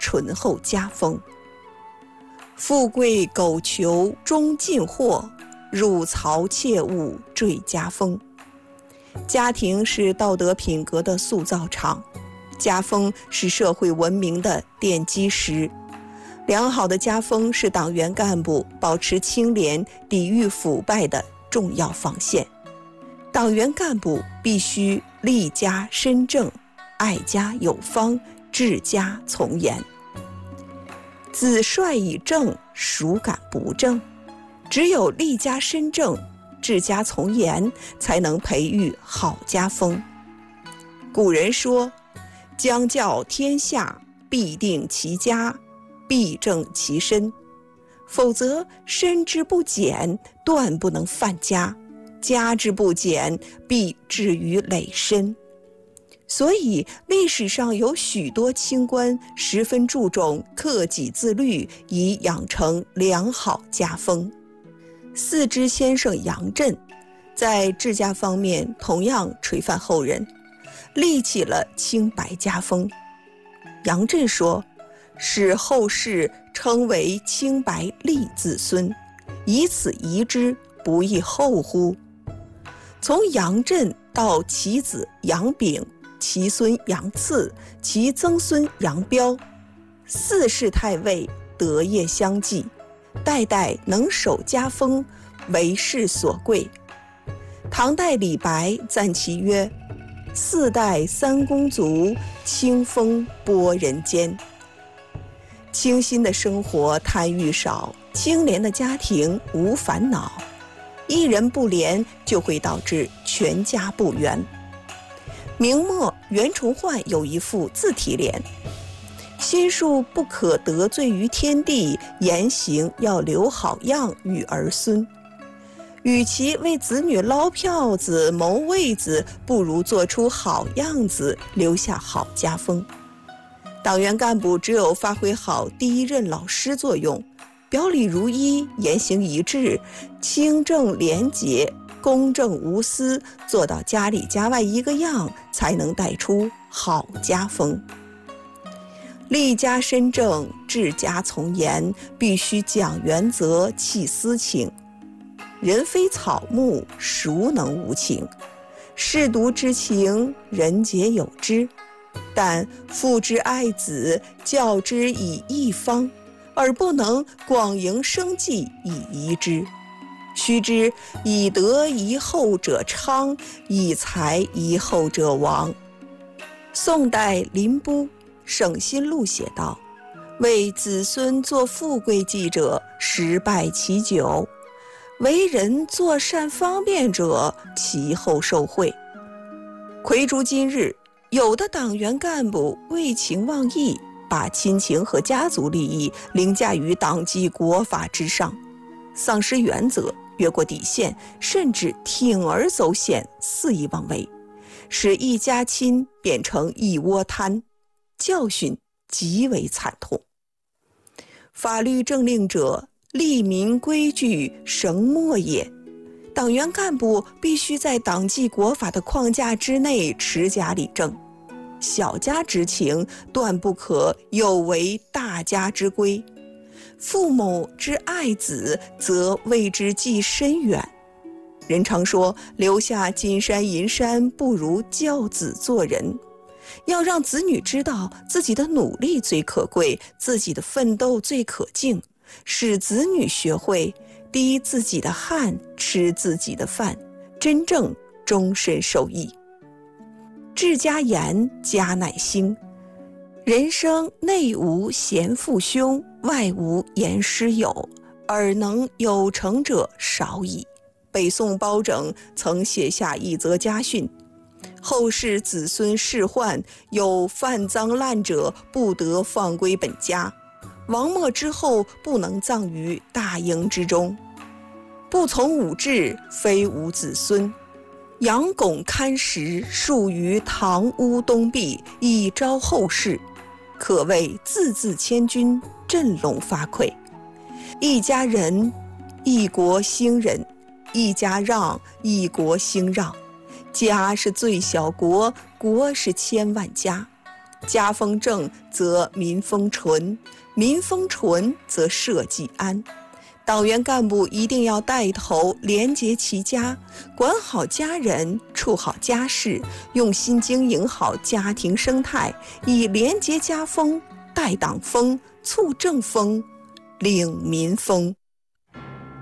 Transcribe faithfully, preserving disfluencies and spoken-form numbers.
醇厚家风。富贵苟求终尽祸，入曹切勿坠家风。家庭是道德品格的塑造场，家风是社会文明的奠基石。良好的家风是党员干部保持清廉、抵御腐败的重要防线。党员干部必须立家身正，爱家有方，治家从严。子帅以正，孰敢不正？只有立家身正，治家从严，才能培育好家风。古人说，将教天下，必定其家，必正其身。否则身之不检，断不能犯家；家之不检，必至于累身。所以历史上有许多清官十分注重克己自律，以养成良好家风。四之先生杨震在治家方面同样垂范后人，立起了清白家风。杨震说，使后世称为清白立子孙，以此遗之，不亦后乎？从杨震到其子杨炳，其孙杨赐，其曾孙杨彪，四世太尉德业相继，代代能守家风，为世所贵。唐代李白赞其曰：四代三公族，清风拨人间。清新的生活贪欲少，清廉的家庭无烦恼。一人不廉，就会导致全家不圆。明末袁崇焕有一副自题联：心术不可得罪于天地，言行要留好样与儿孙。与其为子女捞票子谋位子，不如做出好样子，留下好家风。党员干部只有发挥好第一任老师作用，表里如一，言行一致，清正廉洁，公正无私，做到家里家外一个样，才能带出好家风。立家身正，治家从严，必须讲原则，弃私情。人非草木，孰能无情？舐犊之情，人皆有之。但父之爱子，教之以义方，而不能广营生计以遗之。须知以德遗后者昌，以财遗后者亡。宋代林逋《省心录》写道：为子孙做富贵计者，十败其九；为人做善方便者，其后受贿。魁逐今日，有的党员干部为情忘义，把亲情和家族利益凌驾于党纪国法之上，丧失原则，越过底线，甚至铤而走险，肆意妄为，使一家亲变成一窝贪，教训极为惨痛。法律政令者，利民规矩，绳墨也。党员干部必须在党纪国法的框架之内持家理政，小家之情断不可有违大家之规。父母之爱子，则为之计深远。人常说，留下金山银山，不如教子做人。要让子女知道自己的努力最可贵，自己的奋斗最可敬，使子女学会滴自己的汗，吃自己的饭，真正终身受益。治家严，家乃兴。人生内无贤父兄，外无严师友，而能有成者少矣。北宋包拯曾写下一则家训：后世子孙仕宦，有犯赃滥者，不得放归本家。亡没之后，不能葬于大营之中。不从武制，非无子孙。杨拱看石，树于堂屋东壁，以昭后世。可谓字字千钧，振聋发聩。一家人，一国兴仁；一家让，一国兴让。家是最小国，国是千万家。 家风正则民风淳，民风淳则社稷安。党员干部一定要带头廉洁齐家，管好家人，处好家事，用心经营好家庭生态，以廉洁家风带党风，促政风，领民风。